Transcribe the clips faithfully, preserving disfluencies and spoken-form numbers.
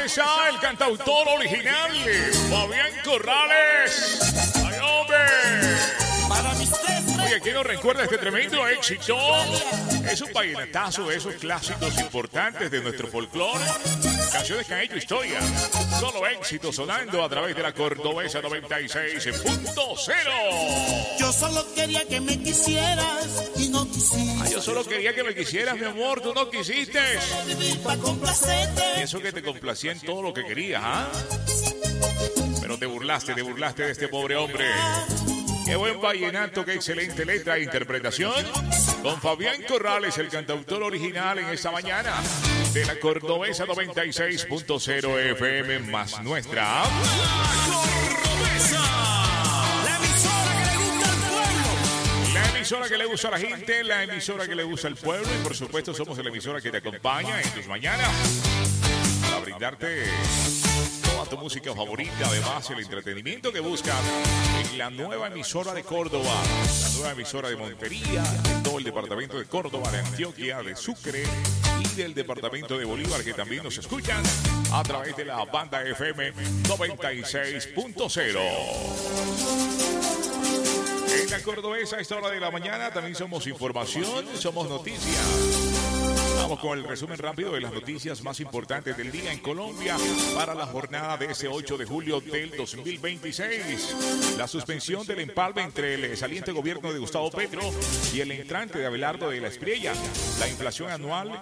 Cordobeса, el cantautor original, Fabián Corrales. ¡Ay, hombre! Oye, ¿quién nos recuerda este tremendo éxito? Es un vallenatazo de esos clásicos importantes de nuestro folclore. Canciones que han hecho historia. Solo éxito sonando a través de la Cordobesa noventa y seis punto cero. Yo solo quería que me quisieras y no quisiste. Ah, yo solo quería que me quisieras, mi amor, tú no quisiste. Y eso que te complacía en todo lo que querías, ¿ah? Pero te burlaste, te burlaste de este pobre hombre. Qué buen vallenato, qué excelente letra e interpretación. Con Fabián Corrales, el cantautor original en esta mañana de la Cordobesa noventa y seis punto cero F M más nuestra. La emisora que le gusta a la gente, la emisora que le gusta al pueblo y por supuesto somos la emisora que te acompaña en tus mañanas para brindarte toda tu música favorita, además el entretenimiento que buscas en la nueva emisora de Córdoba, la nueva emisora de Montería, de todo el departamento de Córdoba, de Antioquia, de Sucre y del departamento de Bolívar, que también nos escuchan a través de la banda F M noventa y seis punto cero. En la Cordobesa a esta hora de la mañana también somos información, somos noticias. Vamos con el resumen rápido de las noticias más importantes del día en Colombia para la jornada de ese ocho de julio del dos mil veintiséis. La suspensión del empalme entre el saliente gobierno de Gustavo Petro y el entrante de Abelardo de la Espriella. La inflación anual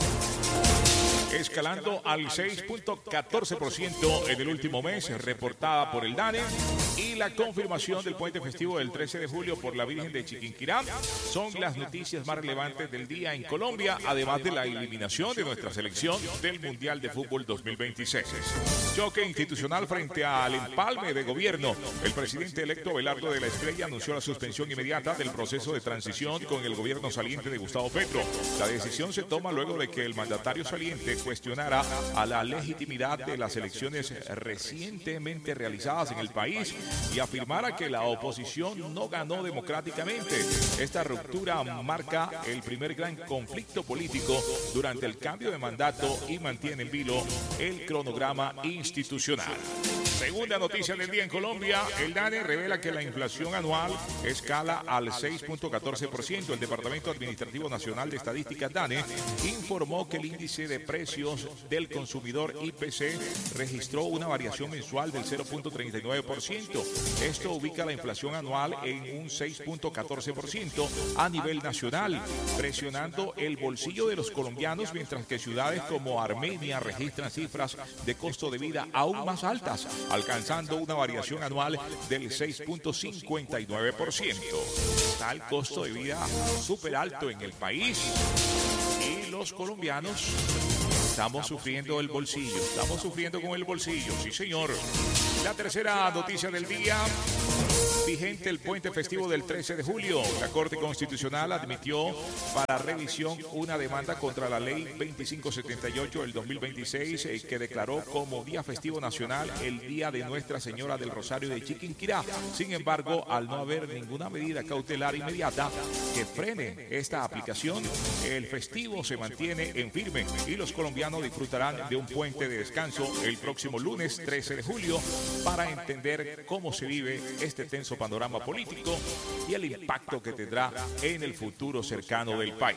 escalando al seis punto catorce por ciento en el último mes, reportada por el DANE, y la confirmación del puente festivo del trece de julio por la Virgen de Chiquinquirá son las noticias más relevantes del día en Colombia, además de la eliminación de nuestra selección del Mundial de Fútbol dos mil veintiséis. Choque institucional frente al empalme de gobierno. El presidente electo Abelardo de la Espriella anunció la suspensión inmediata del proceso de transición con el gobierno saliente de Gustavo Petro. La decisión se toma luego de que el mandatario saliente cuestionara a la legitimidad de las elecciones recientemente realizadas en el país y afirmara que la oposición no ganó democráticamente. Esta ruptura marca el primer gran conflicto político durante el cambio de mandato y mantiene en vilo el cronograma institucional. Segunda noticia del día en Colombia, el DANE revela que la inflación anual escala al seis punto catorce por ciento. El Departamento Administrativo Nacional de Estadísticas DANE informó que el índice de precios del consumidor I P C registró una variación mensual del cero punto treinta y nueve por ciento. Esto ubica la inflación anual en un seis punto catorce por ciento a nivel nacional, presionando el bolsillo de los colombianos, mientras que ciudades como Armenia registran cifras de costo de vida aún más altas, alcanzando una variación anual del seis punto cincuenta y nueve por ciento. Está el costo de vida súper alto en el país y los colombianos estamos sufriendo el bolsillo, estamos sufriendo con el bolsillo, sí señor. La tercera noticia del día, vigente el puente festivo del trece de julio. La Corte Constitucional admitió para revisión una demanda contra la ley veinticinco setenta y ocho del dos mil veintiséis eh, que declaró como día festivo nacional el Día de Nuestra Señora del Rosario de Chiquinquirá. Sin embargo, al no haber ninguna medida cautelar inmediata que frene esta aplicación, el festivo se mantiene en firme y los colombianos disfrutarán de un puente de descanso el próximo lunes trece de julio para entender cómo se vive este tenso panorama político y el impacto que tendrá en el futuro cercano del país.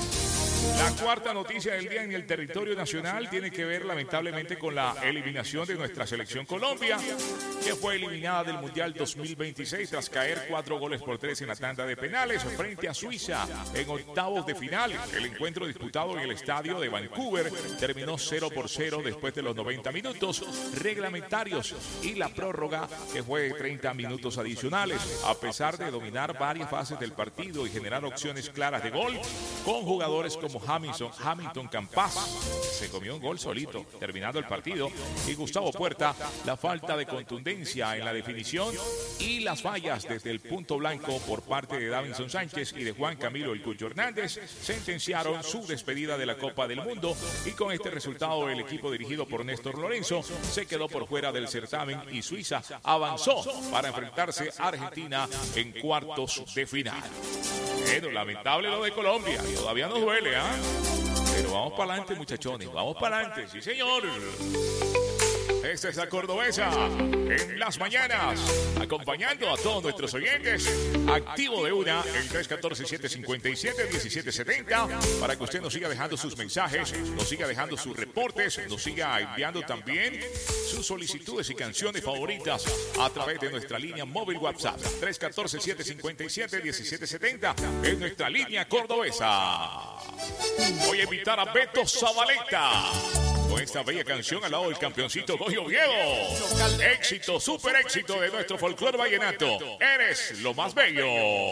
La cuarta noticia del día en el territorio nacional tiene que ver lamentablemente con la eliminación de nuestra selección Colombia, que fue eliminada del Mundial dos mil veintiséis tras caer cuatro goles por tres en la tanda de penales frente a Suiza en octavos de final. El encuentro disputado en el estadio de Vancouver terminó cero por cero después de los noventa minutos reglamentarios y la prórroga, que fue de treinta minutos adicionales. A pesar de dominar varias fases del partido y generar opciones claras de gol con jugadores como Hamilton, Hamilton Campas, se comió un gol solito terminando el partido, y Gustavo Puerta, la falta de contundencia en la definición y las fallas desde el punto blanco por parte de Davinson Sánchez y de Juan Camilo El Cucho Hernández sentenciaron su despedida de la Copa del Mundo, y con este resultado el equipo dirigido por Néstor Lorenzo se quedó por fuera del certamen y Suiza avanzó para enfrentarse a Argentina en cuartos de final. Bueno, lamentable lo de Colombia, todavía nos duele, ¿ah? ¿eh? Pero Pero vamos para adelante, muchachones. Vamos para adelante. Sí, señor. Esta es la Cordobesa en las mañanas, acompañando a todos nuestros oyentes. Activo de una, el tres uno cuatro, siete cinco siete, uno siete siete cero, para que usted nos siga dejando sus mensajes, nos siga dejando sus reportes, nos siga enviando también sus solicitudes y canciones favoritas a través de nuestra línea móvil WhatsApp. tres uno cuatro, siete cinco siete, uno siete siete cero es nuestra línea cordobesa. Voy a invitar a Beto Zabaleta con esta bella canción al lado del campeoncito Goyo Viejo. Éxito, super éxito de nuestro folclore vallenato. Eres lo más bello.